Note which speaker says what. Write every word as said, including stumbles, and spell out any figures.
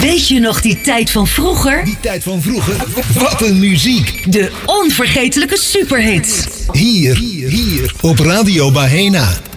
Speaker 1: Weet je nog die tijd van vroeger?
Speaker 2: Die tijd van vroeger? Wat een muziek!
Speaker 1: De onvergetelijke superhits.
Speaker 2: Hier, hier, hier op Radio Bahena.